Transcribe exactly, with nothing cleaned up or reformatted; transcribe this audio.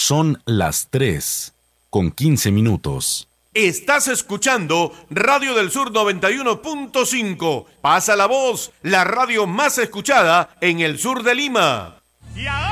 Son las tres con quince minutos. Estás escuchando Radio del Sur noventa y uno punto cinco. Pasa la voz, la radio más escuchada en el sur de Lima.